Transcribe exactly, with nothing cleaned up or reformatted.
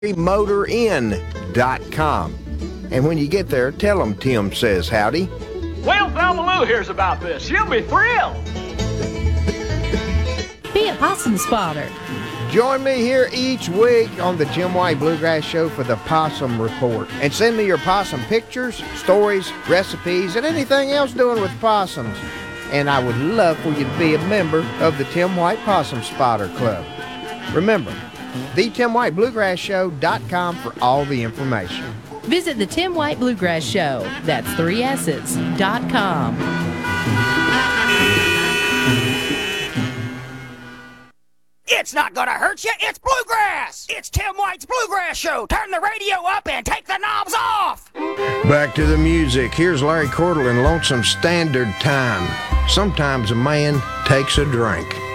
motor inn dot com. And when you get there, tell them Tim says howdy. Well, Thelma Lou hears about this. She'll be thrilled. Be a possum spotter. Join me here each week on the Tim White Bluegrass Show for the Possum Report. And send me your possum pictures, stories, recipes, and anything else doing with possums. And I would love for you to be a member of the Tim White Possum Spotter Club. Remember, the Tim White Bluegrass Show dot com for all the information. Visit the Tim White Bluegrass Show. That's three S's dot com. It's not gonna hurt you, it's bluegrass! It's Tim White's Bluegrass Show! Turn the radio up and take the knobs off! Back to the music. Here's Larry Cordell in Lonesome Standard Time. Sometimes a man takes a drink.